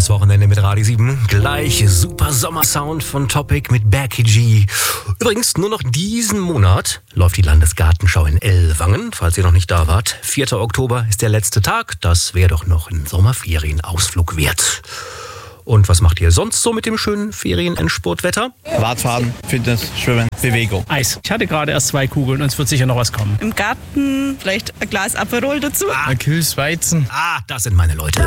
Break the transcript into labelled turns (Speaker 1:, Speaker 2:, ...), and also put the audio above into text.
Speaker 1: Geiles Wochenende mit Radio 7. Gleich super Sommersound von Topic mit Becky G. Übrigens, nur noch diesen Monat läuft die Landesgartenschau in Ellwangen, falls ihr noch nicht da wart. 4. Oktober ist der letzte Tag. Das wäre doch noch ein Sommerferienausflug wert. Und was macht ihr sonst so mit dem schönen Ferien-Endspurtwetter?
Speaker 2: Radfahren, Fitness, Schwimmen, Bewegung.
Speaker 3: Eis. Ich hatte gerade erst 2 Kugeln und es wird sicher noch was kommen.
Speaker 4: Im Garten vielleicht ein Glas Aperol dazu.
Speaker 2: Ein kühles Weizen.
Speaker 1: Das sind meine Leute.